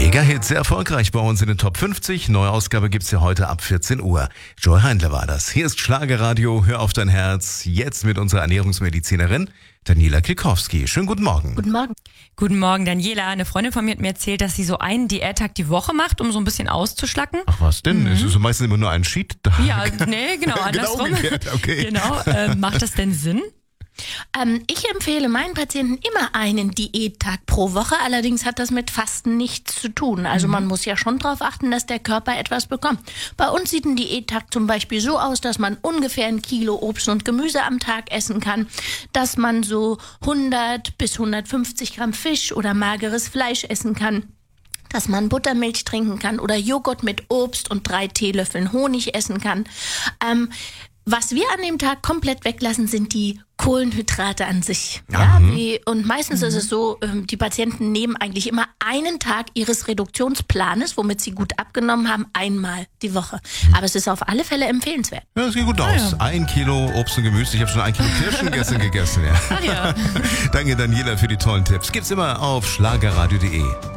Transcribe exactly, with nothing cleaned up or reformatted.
Mega-Hit, sehr erfolgreich bei uns in den Top fünfzig. Neue Ausgabe gibt's ja heute ab vierzehn Uhr. Joy Heindler war das. Hier ist Schlagerradio, hör auf dein Herz. Jetzt mit unserer Ernährungsmedizinerin Daniela Klikowski. Schönen guten Morgen. Guten Morgen. Guten Morgen, Daniela. Eine Freundin von mir hat mir erzählt, dass sie so einen Diättag die Woche macht, um so ein bisschen auszuschlacken. Ach was denn? Mhm. Es ist so meistens immer nur ein Cheat-Tag. Ja, nee, genau, andersrum. Genau umgekehrt, okay. Genau. Äh, macht das denn Sinn? Ähm, ich empfehle meinen Patienten immer einen Diättag pro Woche. Allerdings hat das mit Fasten nichts zu tun. Also mhm. man muss ja schon darauf achten, dass der Körper etwas bekommt. Bei uns sieht ein Diättag zum Beispiel so aus, dass man ungefähr ein Kilo Obst und Gemüse am Tag essen kann, dass man so hundert bis hundertfünfzig Gramm Fisch oder mageres Fleisch essen kann, dass man Buttermilch trinken kann oder Joghurt mit Obst und drei Teelöffeln Honig essen kann. Ähm, was wir an dem Tag komplett weglassen, sind die Kohlenhydrate an sich. Ja, mhm. wie, und meistens mhm. ist es so, die Patienten nehmen eigentlich immer einen Tag ihres Reduktionsplanes, womit sie gut abgenommen haben, einmal die Woche. Aber es ist auf alle Fälle empfehlenswert. Ja, das sieht gut aus. Ah, ja. Ein Kilo Obst und Gemüse. Ich habe schon ein Kilo Kirschen gestern gegessen. Ja. Ach ja. Danke, Daniela, für die tollen Tipps. Gibt's immer auf schlagerradio punkt de.